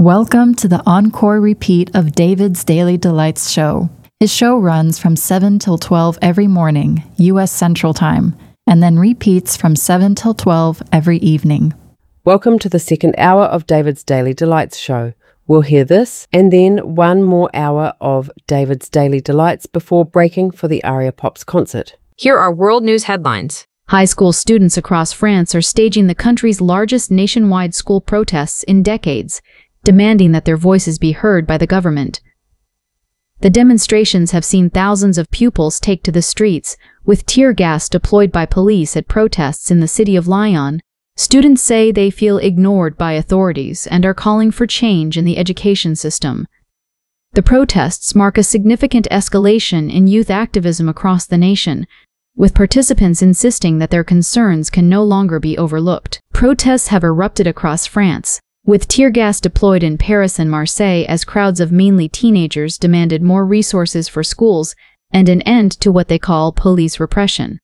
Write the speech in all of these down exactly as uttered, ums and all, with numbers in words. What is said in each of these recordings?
Welcome to the encore repeat of David's Daily Delights show. His show runs from seven till twelve every morning, U S Central Time, and then repeats from seven till twelve every evening. Welcome to the second hour of David's Daily Delights show. We'll hear this, and then one more hour of David's Daily Delights before breaking for the Aria Pops concert. Here are world news headlines. High school students across France are staging the country's largest nationwide school protests in decades, demanding that their voices be heard by the government. The demonstrations have seen thousands of pupils take to the streets, with tear gas deployed by police at protests in the city of Lyon. Students say they feel ignored by authorities and are calling for change in the education system. The protests mark a significant escalation in youth activism across the nation, with participants insisting that their concerns can no longer be overlooked. Protests have erupted across France, with tear gas deployed in Paris and Marseille as crowds of mainly teenagers demanded more resources for schools and an end to what they call police repression.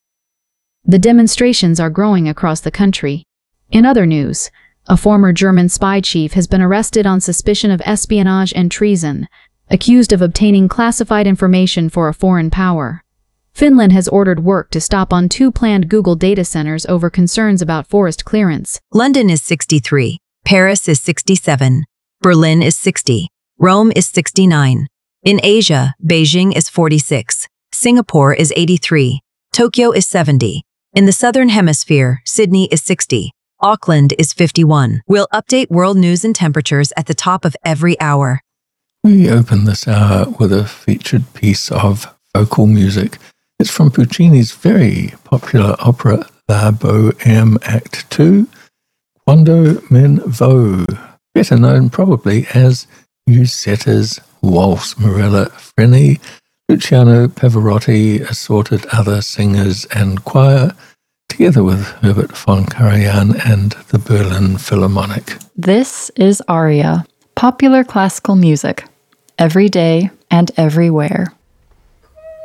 The demonstrations are growing across the country. In other news, a former German spy chief has been arrested on suspicion of espionage and treason, accused of obtaining classified information for a foreign power. Finland has ordered work to stop on two planned Google data centers over concerns about forest clearance. London is sixty-three. Paris is sixty-seven, Berlin is sixty, Rome is sixty-nine. In Asia, Beijing is forty-six, Singapore is eighty-three, Tokyo is seventy. In the Southern Hemisphere, Sydney is sixty, Auckland is fifty-one. We'll update world news and temperatures at the top of every hour. We open this hour with a featured piece of vocal music. It's from Puccini's very popular opera, La Bohème Act two, Quando men vo, better known probably as Mussetta's Waltz. Mirella Freni, Luciano Pavarotti, assorted other singers and choir, together with Herbert von Karajan and the Berlin Philharmonic. This is Aria, popular classical music, every day and everywhere.